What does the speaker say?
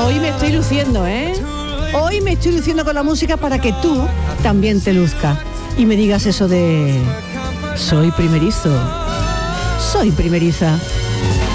Hoy me estoy luciendo, ¿eh? Hoy me estoy luciendo con la música para que tú también te luzcas y me digas eso de soy primerizo, soy primeriza.